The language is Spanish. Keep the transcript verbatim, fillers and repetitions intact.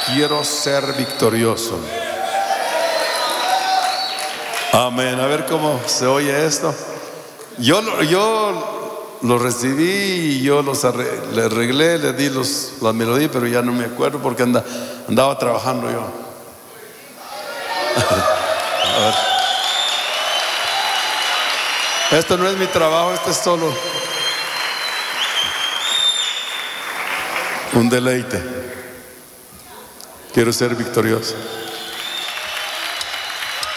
quiero ser victorioso. Amén. A ver cómo se oye esto. Yo, yo lo recibí y yo los arreglé, le arreglé, le di los, la melodía, pero ya no me acuerdo porque anda, andaba trabajando yo. A ver. Esto no es mi trabajo, esto es solo un deleite. Quiero ser victorioso.